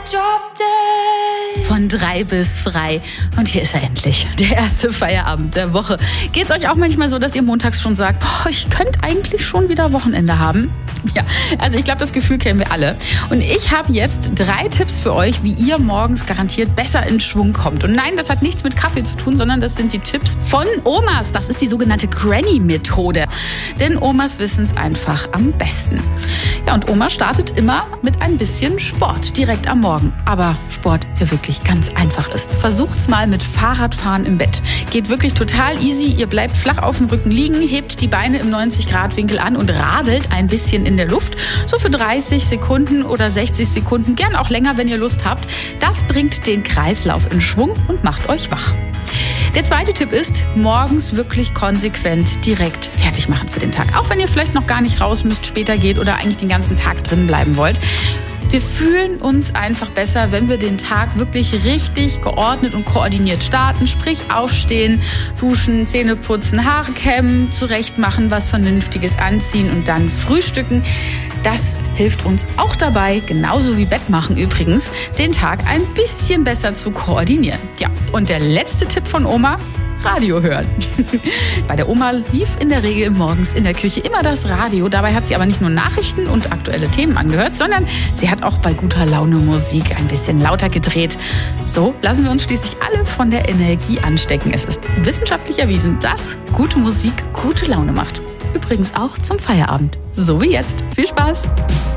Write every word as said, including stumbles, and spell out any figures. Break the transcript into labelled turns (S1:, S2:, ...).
S1: Von drei bis frei. Und hier ist er endlich, der erste Feierabend der Woche. Geht es euch auch manchmal so, dass ihr montags schon sagt, boah, ich könnte eigentlich schon wieder Wochenende haben? Ja, also ich glaube, das Gefühl kennen wir alle. Und ich habe jetzt drei Tipps für euch, wie ihr morgens garantiert besser in Schwung kommt. Und nein, das hat nichts mit Kaffee zu tun, sondern das sind die Tipps von Omas. Das ist die sogenannte Granny-Methode. Denn Omas wissen es einfach am besten. Ja, und Oma startet immer mit ein bisschen Sport direkt am Morgen. Aber Sport, der wirklich ganz einfach ist. Versucht's mal mit Fahrradfahren im Bett. Geht wirklich total easy. Ihr bleibt flach auf dem Rücken liegen, hebt die Beine im neunzig Grad Winkel an und radelt ein bisschen in der Luft. So für dreißig Sekunden oder sechzig Sekunden, gern auch länger, wenn ihr Lust habt. Das bringt den Kreislauf in Schwung und macht euch wach. Der zweite Tipp ist, morgens wirklich konsequent direkt fertig machen für den Tag. Auch wenn ihr vielleicht noch gar nicht raus müsst, später geht oder eigentlich den ganzen Tag drin bleiben wollt. Wir fühlen uns einfach besser, wenn wir den Tag wirklich richtig geordnet und koordiniert starten. Sprich aufstehen, duschen, Zähne putzen, Haare kämmen, zurecht machen, was Vernünftiges anziehen und dann frühstücken. Das hilft uns auch dabei, genauso wie Bett machen übrigens, den Tag ein bisschen besser zu koordinieren. Ja, und der letzte Tipp von Oma: Radio hören. Bei der Oma lief in der Regel morgens in der Küche immer das Radio. Dabei hat sie aber nicht nur Nachrichten und aktuelle Themen angehört, sondern sie hat auch bei guter Laune Musik ein bisschen lauter gedreht. So lassen wir uns schließlich alle von der Energie anstecken. Es ist wissenschaftlich erwiesen, dass gute Musik gute Laune macht. Übrigens auch zum Feierabend. So wie jetzt. Viel Spaß!